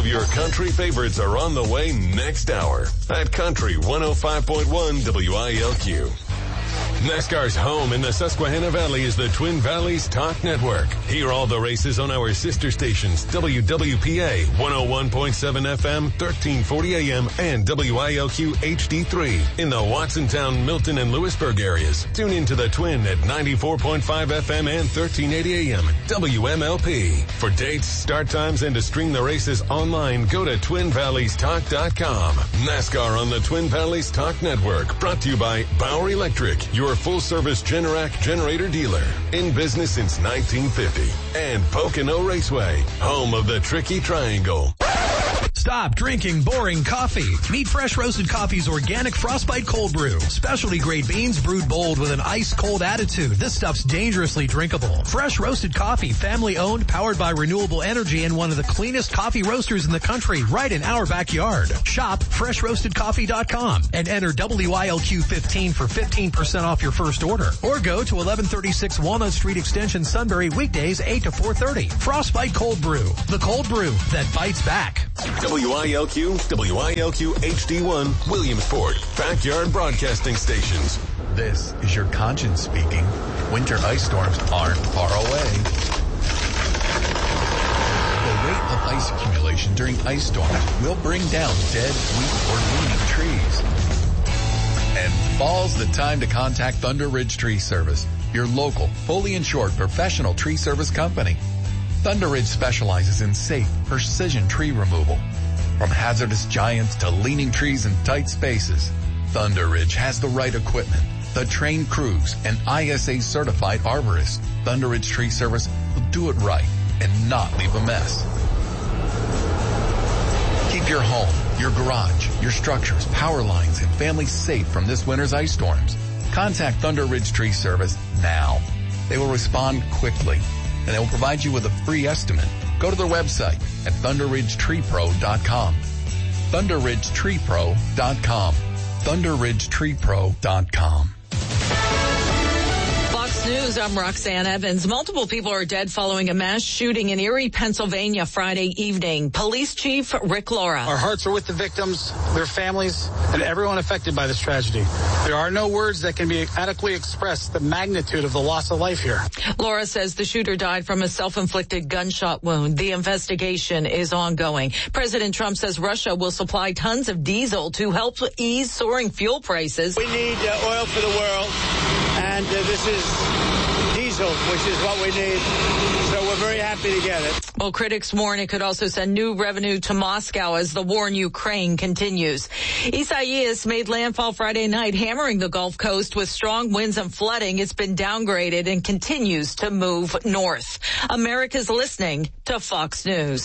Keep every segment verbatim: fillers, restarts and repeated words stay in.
of your country favorites are on the way next hour at Country one oh five point one W I L Q. NASCAR's home in the Susquehanna Valley is the Twin Valleys Talk Network. Hear all the races on our sister stations, W W P A one oh one point seven F M, thirteen forty A M, and W I L Q H D three in the Watsontown, Milton, and Lewisburg areas. Tune into the Twin at ninety-four point five F M and thirteen eighty A M, W M L P. For dates, start times, and to stream the races online, go to twin valleys talk dot com. NASCAR on the Twin Valleys Talk Network, brought to you by Bauer Electric, your full-service Generac generator dealer. In business since nineteen fifty. And Pocono Raceway, home of the Tricky Triangle. Stop drinking boring coffee. Meet Fresh Roasted Coffee's organic Frostbite Cold Brew. Specialty grade beans brewed bold with an ice cold attitude. This stuff's dangerously drinkable. Fresh Roasted Coffee, family owned, powered by renewable energy, and one of the cleanest coffee roasters in the country, right in our backyard. Shop fresh roasted coffee dot com and enter W I L Q fifteen for fifteen percent off your first order. Or go to eleven thirty-six Walnut Street Extension, Sunbury, weekdays eight to four thirty. Frostbite Cold Brew. The cold brew that bites back. W I L Q, W I L Q H D one, Williamsport, Backyard Broadcasting Stations. This is your conscience speaking. Winter ice storms aren't far away. The rate of ice accumulation during ice storms will bring down dead, weak, or leaning trees. And fall's the time to contact Thunder Ridge Tree Service, your local, fully insured professional tree service company. Thunder Ridge specializes in safe, precision tree removal. From hazardous giants to leaning trees in tight spaces, Thunder Ridge has the right equipment, the trained crews, and I S A-certified arborists. Thunder Ridge Tree Service will do it right and not leave a mess. Keep your home, your garage, your structures, power lines, and family safe from this winter's ice storms. Contact Thunder Ridge Tree Service now. They will respond quickly, and they will provide you with a free estimate. Go to their website at thunder ridge tree pro dot com. thunder ridge tree pro dot com. thunder ridge tree pro dot com. Fox News, I'm Roxanne Evans. Multiple people are dead following a mass shooting in Erie, Pennsylvania Friday evening. Police Chief Rick Laura. Our hearts are with the victims, their families, and everyone affected by this tragedy. There are no words that can be adequately express the magnitude of the loss of life here. Laura says the shooter died from a self-inflicted gunshot wound. The investigation is ongoing. President Trump says Russia will supply tons of diesel to help ease soaring fuel prices. We need uh, oil for the world, and uh, this is diesel, which is what we need. So we're very happy to get it. Well, critics warn it could also send new revenue to Moscow as the war in Ukraine continues. Isaias made landfall Friday night, hammering the Gulf Coast with strong winds and flooding. It's been downgraded and continues to move north. America's listening to Fox News.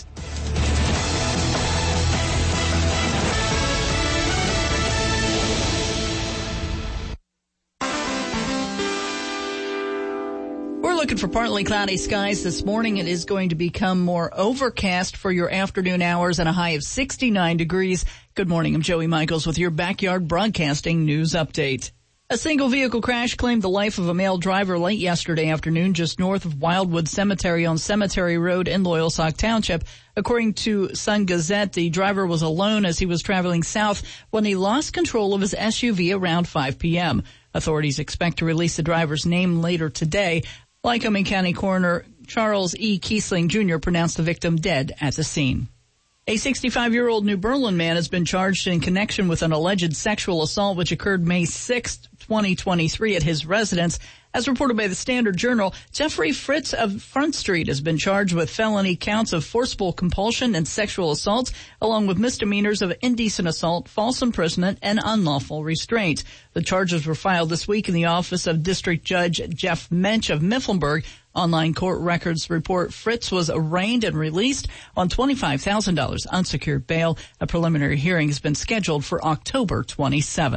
We're looking for partly cloudy skies this morning. It is going to become more overcast for your afternoon hours and a high of sixty-nine degrees. Good morning. I'm Joey Michaels with your Backyard Broadcasting News Update. A single vehicle crash claimed the life of a male driver late yesterday afternoon just north of Wildwood Cemetery on Cemetery Road in Loyalsock Township. According to Sun Gazette, the driver was alone as he was traveling south when he lost control of his S U V around five p.m. Authorities expect to release the driver's name later today. Lycoming County Coroner Charles E. Kiesling Junior pronounced the victim dead at the scene. A sixty-five-year-old New Berlin man has been charged in connection with an alleged sexual assault which occurred May sixth, twenty twenty-three at his residence. As reported by the Standard Journal, Jeffrey Fritz of Front Street has been charged with felony counts of forcible compulsion and sexual assault, along with misdemeanors of indecent assault, false imprisonment, and unlawful restraint. The charges were filed this week in the office of District Judge Jeff Mensch of Mifflinburg. Online court records report Fritz was arraigned and released on twenty-five thousand dollars unsecured bail. A preliminary hearing has been scheduled for October twenty-seventh.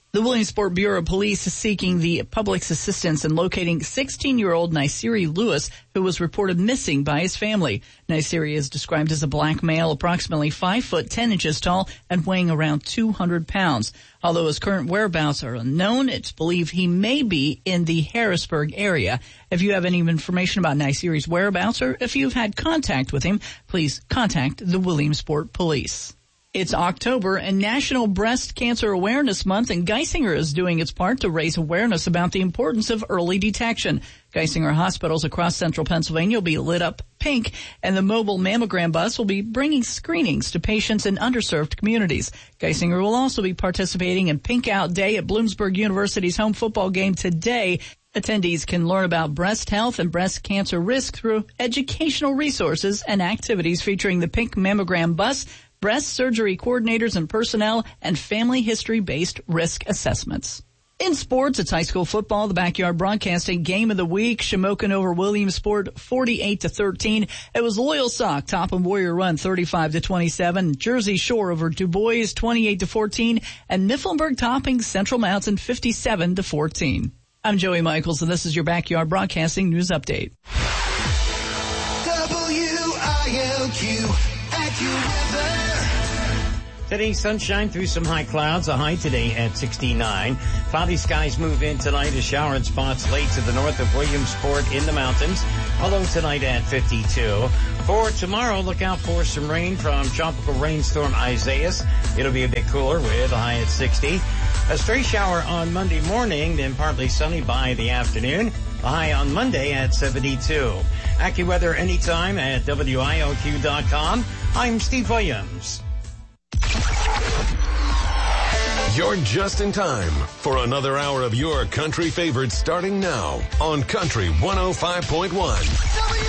The Williamsport Bureau of Police is seeking the public's assistance in locating sixteen-year-old Naisiri Lewis, who was reported missing by his family. Naisiri is described as a black male, approximately five foot ten inches tall and weighing around two hundred pounds. Although his current whereabouts are unknown, it's believed he may be in the Harrisburg area. If you have any information about Naisiri's whereabouts or if you've had contact with him, please contact the Williamsport Police. It's October and National Breast Cancer Awareness Month, and Geisinger is doing its part to raise awareness about the importance of early detection. Geisinger hospitals across central Pennsylvania will be lit up pink, and the mobile mammogram bus will be bringing screenings to patients in underserved communities. Geisinger will also be participating in Pink Out Day at Bloomsburg University's home football game today. Attendees can learn about breast health and breast cancer risk through educational resources and activities featuring the pink mammogram bus, breast surgery coordinators and personnel, and family history-based risk assessments. In sports, it's high school football, the Backyard Broadcasting Game of the Week. Shamokin over Williamsport, forty-eight to thirteen. It was Loyalsock, Topham Warrior Run, thirty-five to twenty-seven. Jersey Shore over Du Bois, twenty-eight to fourteen. And Mifflinburg topping Central Mountain, fifty-seven to fourteen. I'm Joey Michaels, and this is your Backyard Broadcasting News Update. W I L Q, AccuWeather. Today, sunshine through some high clouds, a high today at sixty-nine. Cloudy skies move in tonight, a shower in spots late to the north of Williamsport in the mountains. A low tonight at fifty-two. For tomorrow, look out for some rain from tropical rainstorm Isaias. It'll be a bit cooler with a high at sixty. A stray shower on Monday morning, then partly sunny by the afternoon. A high on Monday at seventy-two. AccuWeather anytime at W I L Q dot com. I'm Steve Williams. You're just in time for another hour of your country favorites starting now on Country one oh five point one.